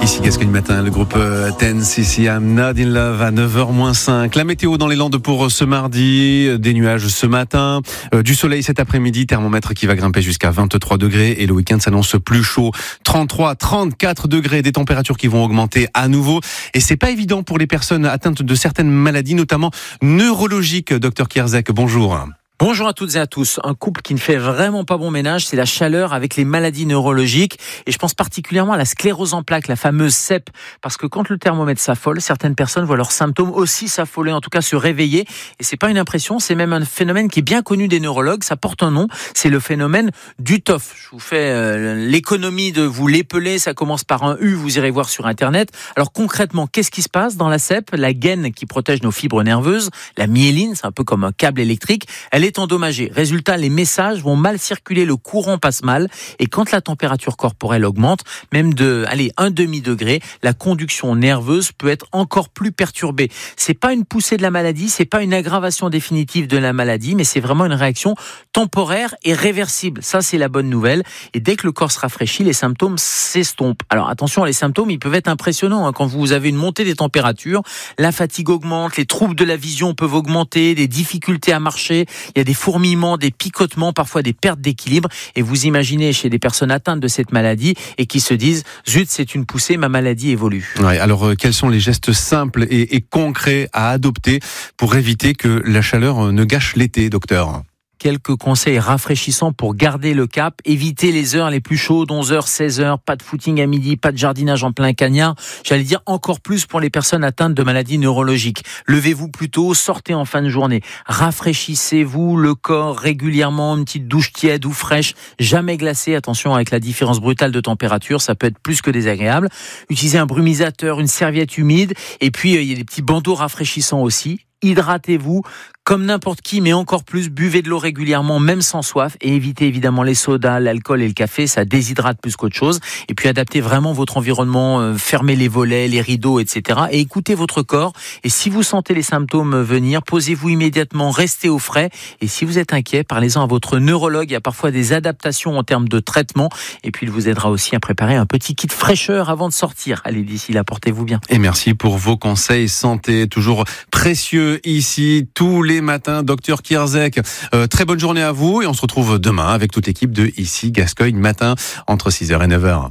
Ici Gascogne Matin, le groupe Tense, ici I'm Not In Love à 9h-5. La météo dans les Landes pour ce mardi, des nuages ce matin, du soleil cet après-midi, thermomètre qui va grimper jusqu'à 23 degrés et le week-end s'annonce plus chaud, 33, 34 degrés, des températures qui vont augmenter à nouveau. Et c'est pas évident pour les personnes atteintes de certaines maladies, notamment neurologiques. Docteur Kierzek, bonjour. Bonjour à toutes et à tous. Un couple qui ne fait vraiment pas bon ménage, c'est la chaleur avec les maladies neurologiques. Et je pense particulièrement à la sclérose en plaques, la fameuse CEP. Parce que quand le thermomètre s'affole, certaines personnes voient leurs symptômes aussi s'affoler, en tout cas se réveiller. Et c'est pas une impression, c'est même un phénomène qui est bien connu des neurologues. Ça porte un nom, c'est le phénomène du TOF. Je vous fais l'économie de vous l'épeler, ça commence par un U, vous irez voir sur Internet. Alors concrètement, qu'est-ce qui se passe dans la CEP? La gaine qui protège nos fibres nerveuses, la myéline, c'est un peu comme un câble électrique, elle est endommagée. Résultat, les messages vont mal circuler, le courant passe mal, et quand la température corporelle augmente, même de, 1/2 degré, la conduction nerveuse peut être encore plus perturbée. C'est pas une poussée de la maladie, c'est pas une aggravation définitive de la maladie, mais c'est vraiment une réaction temporaire et réversible. Ça, c'est la bonne nouvelle. Et dès que le corps se rafraîchit, les symptômes s'estompent. Alors attention, les symptômes, ils peuvent être impressionnants. Quand vous avez une montée des températures, la fatigue augmente, les troubles de la vision peuvent augmenter, des difficultés à marcher, il y a des fourmillements, des picotements, parfois des pertes d'équilibre. Et vous imaginez chez des personnes atteintes de cette maladie et qui se disent « Zut, c'est une poussée, ma maladie évolue ». Ouais, alors quels sont les gestes simples et concrets à adopter pour éviter que la chaleur ne gâche l'été, docteur ? Quelques conseils rafraîchissants pour garder le cap. Évitez les heures les plus chaudes, 11h, 16h, pas de footing à midi, pas de jardinage en plein cagnard. J'allais dire encore plus pour les personnes atteintes de maladies neurologiques. Levez-vous plus tôt, sortez en fin de journée. Rafraîchissez-vous le corps régulièrement, une petite douche tiède ou fraîche, jamais glacée. Attention avec la différence brutale de température, ça peut être plus que désagréable. Utilisez un brumisateur, une serviette humide. Et puis, il y a des petits bandeaux rafraîchissants aussi. Hydratez-vous comme n'importe qui, mais encore plus, buvez de l'eau régulièrement, même sans soif, et évitez évidemment les sodas, l'alcool et le café, ça déshydrate plus qu'autre chose. Et puis adaptez vraiment votre environnement, fermez les volets, les rideaux, etc. Et écoutez votre corps. Et si vous sentez les symptômes venir, posez-vous immédiatement, restez au frais. Et si vous êtes inquiet, parlez-en à votre neurologue. Il y a parfois des adaptations en termes de traitement. Et puis il vous aidera aussi à préparer un petit kit fraîcheur avant de sortir. Allez, d'ici là, portez-vous bien. Et merci pour vos conseils santé, toujours précieux ici, tous les matins, docteur Kierzek. Très bonne journée à vous et on se retrouve demain avec toute l'équipe de Ici Gascogne Matin entre 6h et 9h.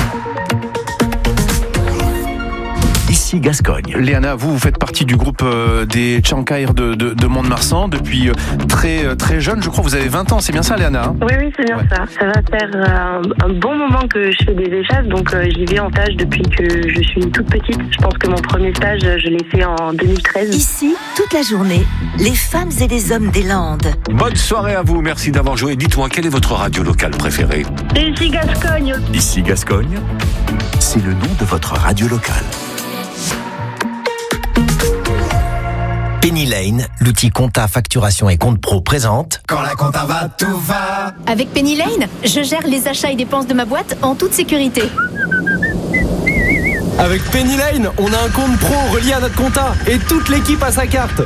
Ici Gascogne. Léana, vous faites partie du groupe des Tchankaïr de Mont-de-Marsan depuis très jeune, je crois. Vous avez 20 ans, c'est bien ça, Léana? Oui, c'est bien ça. Ça va faire un bon moment que je fais des échappes, donc j'y vais en stage depuis que je suis toute petite. Je pense que mon premier stage, je l'ai fait en 2013. Ici, toute la journée, les femmes et les hommes des Landes. Bonne soirée à vous, merci d'avoir joué. Dites-moi, quelle est votre radio locale préférée? C'est Ici Gascogne. Ici Gascogne, c'est le nom de votre radio locale. Penny Lane, l'outil compta, facturation et compte pro présente. Quand la compta va, tout va. Avec Penny Lane, je gère les achats et dépenses de ma boîte en toute sécurité. Avec Penny Lane, on a un compte pro relié à notre compta et toute l'équipe a sa carte.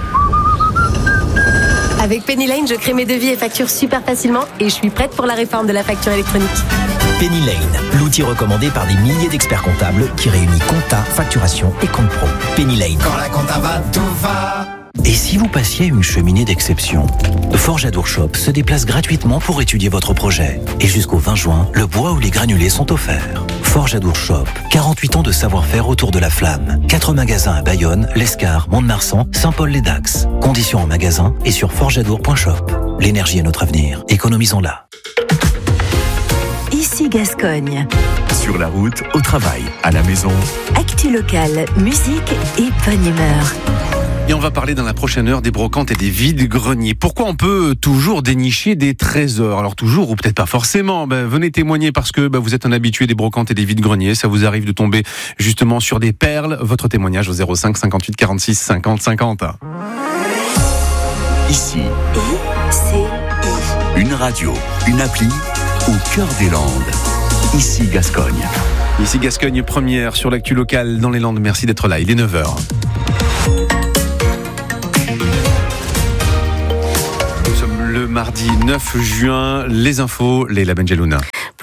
Avec Penny Lane, je crée mes devis et factures super facilement et je suis prête pour la réforme de la facture électronique. Penny Lane, l'outil recommandé par des milliers d'experts comptables qui réunit compta, facturation et compte pro. Penny Lane. Quand la compta va, tout va. Et si vous passiez une cheminée d'exception? Forge Adour Shop se déplace gratuitement pour étudier votre projet. Et jusqu'au 20 juin, le bois ou les granulés sont offerts. Forge Adour Shop, 48 ans de savoir-faire autour de la flamme. 4 magasins à Bayonne, L'Escar, Mont-de-Marsan, Saint-Paul-les-Dax. Conditions en magasin et sur forgeadour.shop. L'énergie est notre avenir. Économisons-la. Ici Gascogne. Sur la route, au travail, à la maison. Actu locale, musique et bonne humeur. Et on va parler dans la prochaine heure des brocantes et des vides-greniers. Pourquoi on peut toujours dénicher des trésors? Alors toujours, ou peut-être pas forcément. Venez témoigner parce que vous êtes un habitué des brocantes et des vides-greniers. Ça vous arrive de tomber justement sur des perles. Votre témoignage au 05 58 46 50 50. Ici, ICI. une radio, une appli au cœur des Landes. Ici Gascogne. Ici Gascogne, première sur l'actu locale dans les Landes. Merci d'être là, il est 9h. Nous sommes le mardi 9 juin. Les infos, Leila Benjelouna.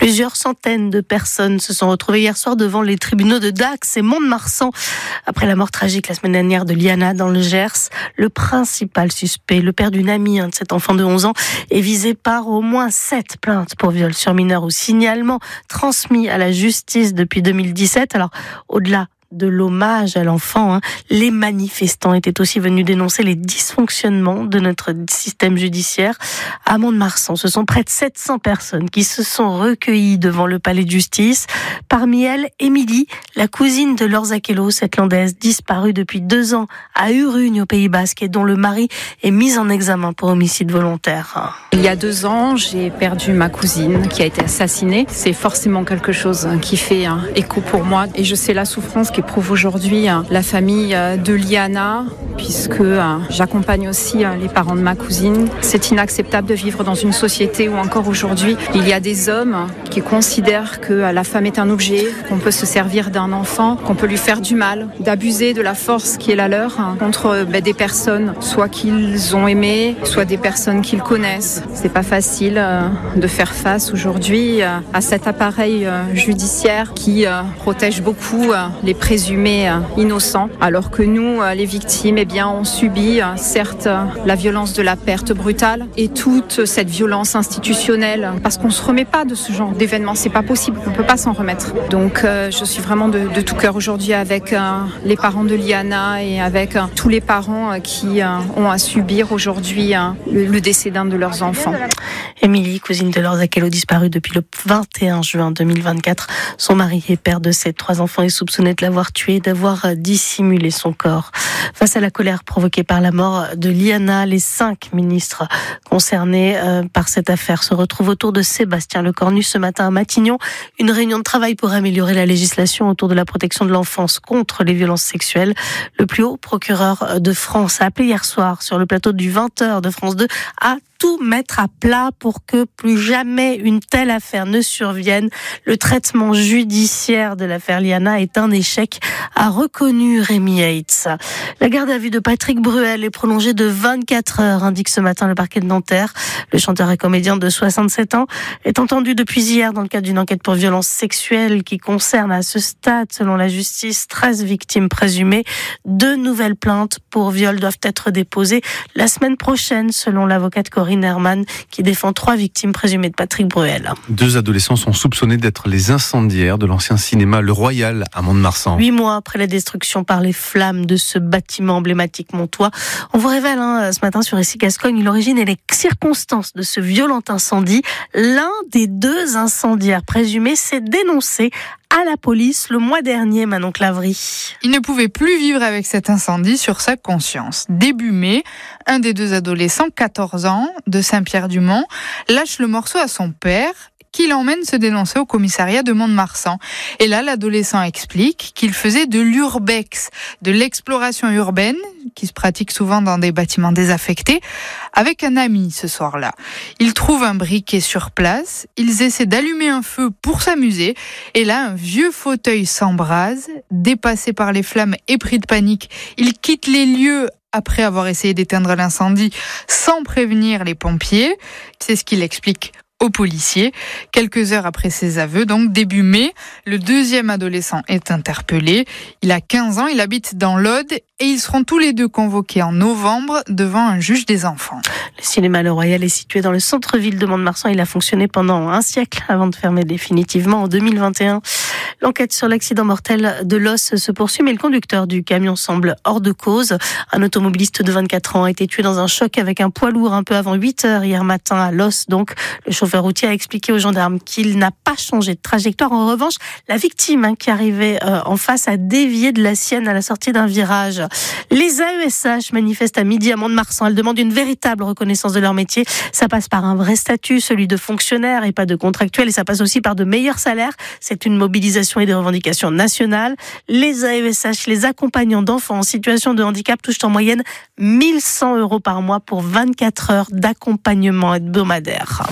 Plusieurs centaines de personnes se sont retrouvées hier soir devant les tribunaux de Dax et Mont-de-Marsan après la mort tragique la semaine dernière de Liana dans le Gers. Le principal suspect, le père d'une amie de cet enfant de 11 ans, est visé par au moins 7 plaintes pour viol sur mineur ou signalement transmis à la justice depuis 2017. Alors, au-delà de l'hommage à l'enfant, les manifestants étaient aussi venus dénoncer les dysfonctionnements de notre système judiciaire. À Mont-de-Marsan, ce sont près de 700 personnes qui se sont recueillies devant le palais de justice. Parmi elles, Émilie, la cousine de Laure Zakello, cette landaise disparue depuis 2 ans à Urugne au Pays Basque et dont le mari est mis en examen pour homicide volontaire. Il y a 2 ans, j'ai perdu ma cousine qui a été assassinée. C'est forcément quelque chose qui fait écho pour moi et je sais la souffrance qu'éprouve aujourd'hui la famille de Liana, puisque j'accompagne aussi les parents de ma cousine. C'est inacceptable de vivre dans une société où encore aujourd'hui, il y a des hommes qui considèrent que la femme est un objet, qu'on peut se servir d'un enfant, qu'on peut lui faire du mal, d'abuser de la force qui est la leur contre des personnes, soit qu'ils ont aimé, soit des personnes qu'ils connaissent. C'est pas facile de faire face aujourd'hui à cet appareil judiciaire qui protège beaucoup les présumés innocents, alors que nous, les victimes, on subit certes la violence de la perte brutale et toute cette violence institutionnelle, parce qu'on se remet pas de ce genre d'événement, c'est pas possible, on peut pas s'en remettre. Donc je suis vraiment de tout cœur aujourd'hui avec les parents de Liana et avec tous les parents qui ont à subir aujourd'hui le décès d'un de leurs enfants. Émilie, cousine de Laure Zakello, disparue depuis le 21 juin 2024. Son mari et père de ses 3 enfants est soupçonné de l'avoir tué, d'avoir dissimulé son corps. Face à la colère provoquée par la mort de Liana, les 5 ministres concernés par cette affaire se retrouvent autour de Sébastien Lecornu ce matin à Matignon. Une réunion de travail pour améliorer la législation autour de la protection de l'enfance contre les violences sexuelles. Le plus haut procureur de France a appelé hier soir sur le plateau du 20h de France 2 à tout mettre à plat pour que plus jamais une telle affaire ne survienne. Le traitement judiciaire de l'affaire Liana est un échec, a reconnu Rémi Yates. La garde à vue de Patrick Bruel est prolongée de 24 heures, indique ce matin le parquet de Nanterre. Le chanteur et comédien de 67 ans est entendu depuis hier dans le cadre d'une enquête pour violence sexuelle qui concerne à ce stade, selon la justice, 13 victimes présumées. 2 nouvelles plaintes pour viol doivent être déposées la semaine prochaine, selon l'avocate Corinne Herman, qui défend 3 victimes présumées de Patrick Bruel. 2 adolescents sont soupçonnés d'être les incendiaires de l'ancien cinéma Le Royal à Mont-de-Marsan. 8 mois après la destruction par les flammes de ce bâtiment emblématique montois. On vous révèle ce matin sur Ici Gascogne l'origine et les circonstances de ce violent incendie. L'un des 2 incendiaires présumés s'est dénoncé à la police le mois dernier, Manon Clavry. Il ne pouvait plus vivre avec cet incendie sur sa conscience. Début mai, un des 2 adolescents, 14 ans, de Saint-Pierre-du-Mont, lâche le morceau à son père, qui l'emmène se dénoncer au commissariat de Mont-de-Marsan. Et là, l'adolescent explique qu'il faisait de l'urbex, de l'exploration urbaine, qui se pratique souvent dans des bâtiments désaffectés, avec un ami ce soir-là. Ils trouvent un briquet sur place, ils essaient d'allumer un feu pour s'amuser, et là, un vieux fauteuil s'embrase, dépassé par les flammes et pris de panique. Ils quittent les lieux après avoir essayé d'éteindre l'incendie sans prévenir les pompiers. C'est ce qu'il explique aux policiers. Quelques heures après ses aveux, donc début mai, le 2e adolescent est interpellé. Il a 15 ans, il habite dans l'Aude et ils seront tous les 2 convoqués en novembre devant un juge des enfants. Le cinéma Le Royal est situé dans le centre-ville de Mont-de-Marsan. Il a fonctionné pendant un siècle avant de fermer définitivement en 2021. L'enquête sur l'accident mortel de Los se poursuit, mais le conducteur du camion semble hors de cause. Un automobiliste de 24 ans a été tué dans un choc avec un poids lourd un peu avant 8 heures hier matin à Los. Donc, le chauffeur routier a expliqué aux gendarmes qu'il n'a pas changé de trajectoire. En revanche, la victime qui arrivait en face a dévié de la sienne à la sortie d'un virage. Les AESH manifestent à midi à Mont-de-Marsan. Elles demandent une véritable reconnaissance de leur métier. Ça passe par un vrai statut, celui de fonctionnaire et pas de contractuel. Et ça passe aussi par de meilleurs salaires. C'est une mobilisation et des revendications nationales. Les AESH, les accompagnants d'enfants en situation de handicap, touchent en moyenne 1 100 € par mois pour 24 heures d'accompagnement hebdomadaire. Le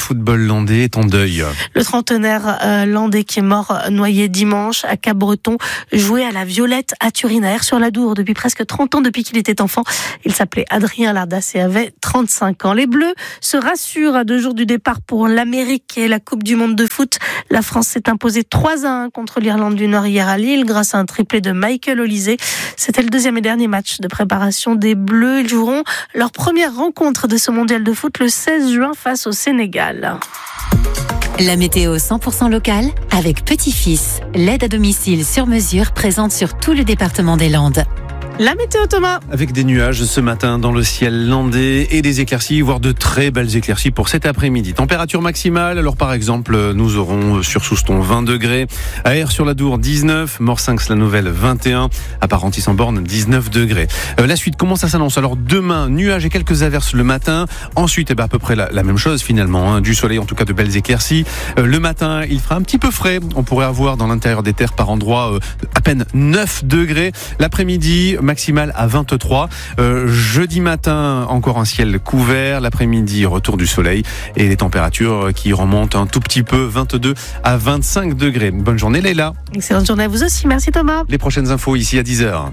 football landais est en deuil. Le trentenaire landais qui est mort noyé dimanche à Cap-Breton jouait à la Violette à Turin, à Aire-sur-l'Adour, depuis presque 30 ans, depuis qu'il était enfant. Il s'appelait Adrien Lardas et avait 35 ans. Les Bleus se rassurent à 2 jours du départ pour l'Amérique et la Coupe du Monde de foot. La France s'est imposée 3-1 contre l'Irlande du Nord hier à Lille grâce à un triplé de Michael Olysée. C'était le 2e et dernier match de préparation des Bleus. Ils joueront leur première rencontre de ce mondial de foot le 16 juin face au Sénégal. La météo 100% locale avec Petit-Fils, l'aide à domicile sur mesure présente sur tout le département des Landes. La météo, Thomas. Avec des nuages ce matin dans le ciel landais et des éclaircies, voire de très belles éclaircies pour cet après-midi. Température maximale, alors par exemple, nous aurons sur Souston 20 degrés, à Aire-sur-l'Adour 19, Morsinx-la-Nouvelle 21, à Parentis-en-Born 19 degrés. La suite, comment ça s'annonce? Alors demain, nuages et quelques averses le matin. Ensuite, à peu près la même chose finalement, du soleil, en tout cas de belles éclaircies. Le matin, il fera un petit peu frais. On pourrait avoir dans l'intérieur des terres par endroits à peine 9 degrés. L'après-midi, maximale à 23. Jeudi matin, encore un ciel couvert. L'après-midi, retour du soleil et les températures qui remontent un tout petit peu, 22 à 25 degrés. Bonne journée Leïla. Excellente journée à vous aussi. Merci Thomas. Les prochaines infos ici à 10h.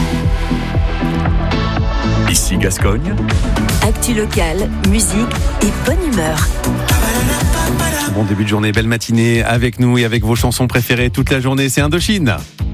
Ici Gascogne. Actu locale, musique et bonne humeur. Bon début de journée, belle matinée avec nous et avec vos chansons préférées toute la journée. C'est Indochine.